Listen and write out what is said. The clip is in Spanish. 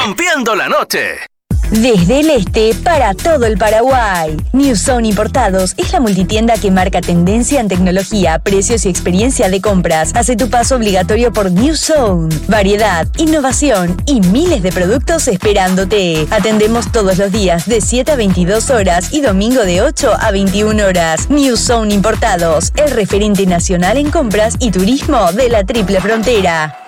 rompiendo la noche. Desde el este para todo el Paraguay. New Zone Importados es la multitienda que marca tendencia en tecnología, precios y experiencia de compras. Hace tu paso obligatorio por New Zone. Variedad, innovación y miles de productos esperándote. Atendemos todos los días de 7 a 22 horas y domingo de 8 a 21 horas. New Zone Importados, el referente nacional en compras y turismo de la Triple Frontera.